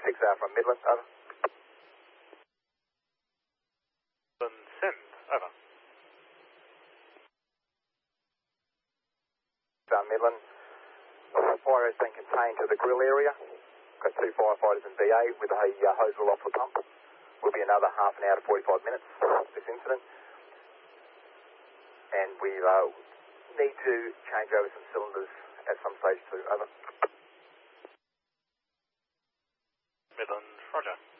6 hour from Midland, over. Send, over. Midland, fire has been contained to the grill area. Got 2 firefighters in BA with a hose wheel off the pump. Will be another half an hour to 45 minutes, this incident. And we need to change over some cylinders at some stage too, over. Midland, roger.